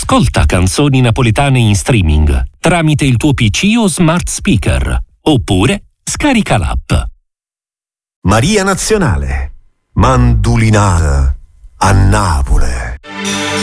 Ascolta canzoni napoletane in streaming tramite il tuo PC o smart speaker, oppure scarica l'app. Maria Nazionale, mandulinata a Napoli.